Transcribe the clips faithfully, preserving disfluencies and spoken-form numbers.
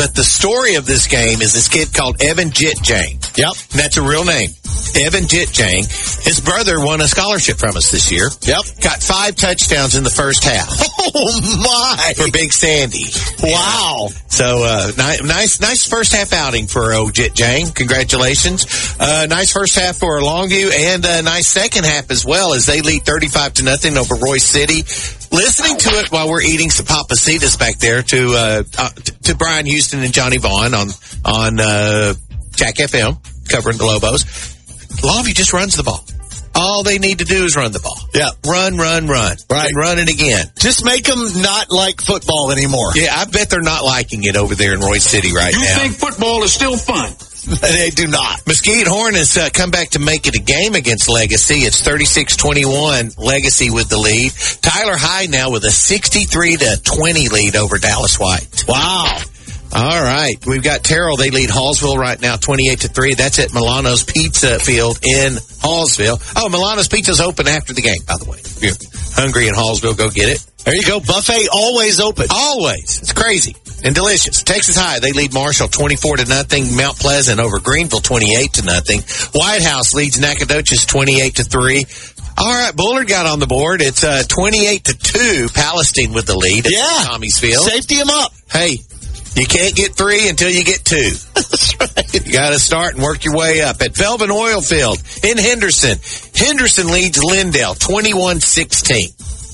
but the story of this game is this kid called Evan Jitjang. Yep. And that's a real name. Evan Jitjang. His brother won a scholarship from us this year. Yep. Got five touchdowns in the first half. Oh, my. For Big Sandy. Wow. Yeah. So, uh, ni- nice, nice first half outing for old Jitjang. Congratulations. Uh, nice first half for Longview, and a nice second half as well, as they lead thirty-five to nothing over Royce City. Listening to it while we're eating some papacitas back there to, uh, uh to Brian Houston and Johnny Vaughn on, on, uh, Jack F M, covering the Lobos. Longview just runs the ball. All they need to do is run the ball. Yeah. Run, run, run. Right. And run it again. Just make them not like football anymore. Yeah, I bet they're not liking it over there in Royce City right you now. You think football is still fun? They do not. Mesquite Horn has uh, come back to make it a game against Legacy. It's thirty-six twenty-one, Legacy with the lead. Tyler High now with a sixty-three to twenty lead over Dallas White. Wow. All right. We've got Terrell. They lead Hallsville right now twenty-eight to three. That's at Milano's Pizza Field in Hallsville. Oh, Milano's Pizza's open after the game, by the way. If you're hungry in Hallsville, go get it. There you go. Buffet always open. Always. It's crazy and delicious. Texas High, they lead Marshall twenty-four to nothing. Mount Pleasant over Greenville twenty-eight to nothing. White House leads Nacogdoches twenty-eight to three. All right, Bullard got on the board. It's uh, twenty-eight to two. Palestine with the lead. Yeah. Tommy's Field. Safety him up. Hey, you can't get three until you get two. That's right. You got to start and work your way up. At Velvin Oil Field in Henderson, Henderson leads Lindale twenty-one sixteen.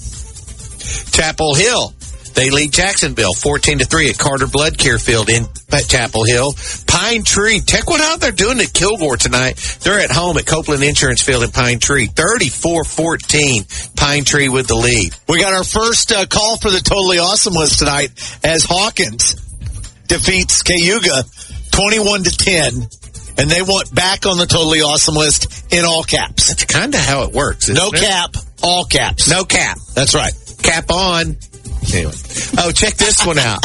Chapel Hill, they lead Jacksonville fourteen to three at Carter Blood Care Field in Chapel Hill. Pine Tree, check what out they're doing at Kilgore tonight. They're at home at Copeland Insurance Field in Pine Tree. thirty-four fourteen, Pine Tree with the lead. We got our first uh, call for the Totally Awesome list tonight as Hawkins defeats Cayuga twenty-one to ten. And they want back on the Totally Awesome list in all caps. That's kind of how it works. No it? cap, all caps. No cap. That's right. Cap on. Anyway. Oh, check this one out.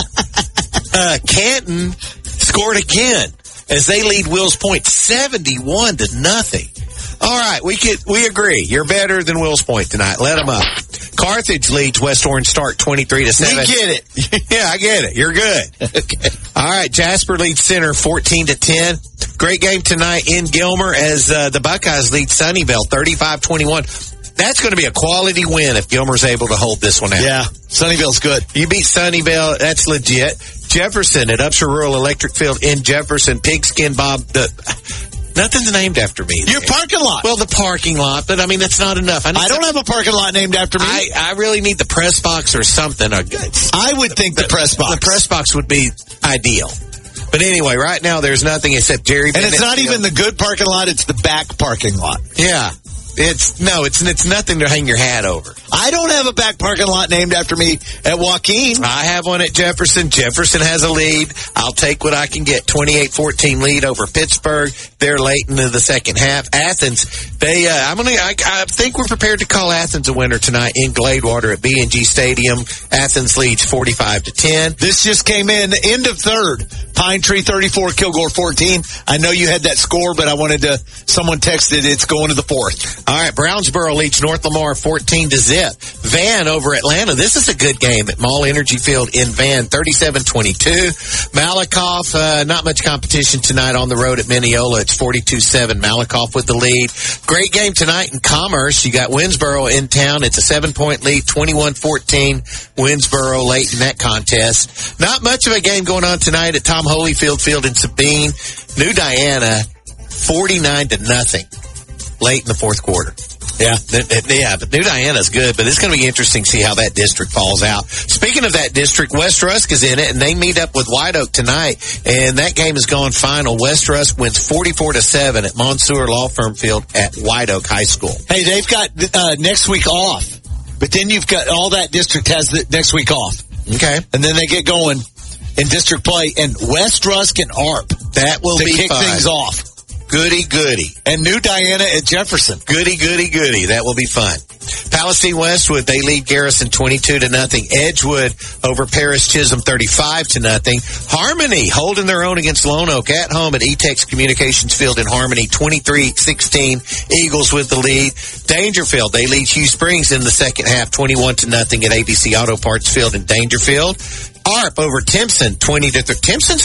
Uh, Canton scored again as they lead Wills Point seventy-one to nothing. All right, we could, we agree. You're better than Wills Point tonight. Let them up. Carthage leads West Orange Stark twenty-three to seven. We get it. Yeah, I get it. You're good. Okay. All right, Jasper leads Center fourteen to ten. Great game tonight in Gilmer as uh, the Buckeyes lead Sunnyvale thirty-five twenty-one. That's going to be a quality win if Gilmer's able to hold this one out. Yeah, Sunnyvale's good. You beat Sunnyvale, that's legit. Jefferson at Upshur Rural Electric Field in Jefferson. Pigskin Bob, the, nothing's named after me. Your parking lot. Well, the parking lot, but I mean, that's not enough. I, I don't have a parking lot named after me. I, I really need the press box or something. I would think the, the press box. The press box would be ideal. But anyway, right now there's nothing except Jerry And Bennett it's not Field. even the good parking lot, it's the back parking lot. Yeah. It's no, it's it's nothing to hang your hat over. I don't have a back parking lot named after me at Joaquin. I have one at Jefferson. Jefferson has a lead. I'll take what I can get. twenty-eight fourteen lead over Pittsburgh. They're late into the second half. Athens, they, uh, I'm gonna, I, I think we're prepared to call Athens a winner tonight in Gladewater at B and G Stadium. Athens leads forty-five to ten. This just came in, end of third. Pine Tree thirty-four, Kilgore fourteen. I know you had that score, but I wanted to, someone texted it's going to the fourth. All right, Brownsboro leads North Lamar fourteen to zip. Van over Atlanta. This is a good game at Mall Energy Field in Van, thirty-seven twenty-two. Malakoff, uh, not much competition tonight on the road at Mineola. It's forty-two seven. Malakoff with the lead. Great game tonight in Commerce. You got Winsboro in town. It's a seven-point lead, twenty-one fourteen. Winsboro late in that contest. Not much of a game going on tonight at Tom Holyfield Field in Sabine. New Diana, forty-nine to nothing. Late in the fourth quarter. Yeah, yeah, but New Diana's good, but it's going to be interesting to see how that district falls out. Speaking of that district, West Rusk is in it, and they meet up with White Oak tonight, and that game has gone final. West Rusk wins forty-four to seven at Monsoor Law Firm Field at White Oak High School. Hey, they've got uh, next week off, but then you've got all that district has the next week off. Okay. And then they get going in district play, and West Rusk and A R P. That will to be kick fun. things off. Goody, goody. And New Diana at Jefferson. Goody, goody, goody. That will be fun. Palestine Westwood, they lead Garrison twenty-two to nothing. Edgewood over Paris Chisholm thirty-five to nothing. Harmony holding their own against Lone Oak at home at E-Tex Communications Field in Harmony, twenty-three sixteen. Eagles with the lead. Dangerfield, they lead Hugh Springs in the second half, twenty-one to nothing at A B C Auto Parts Field in Dangerfield. A R P over Timpson, twenty to three. Timpson's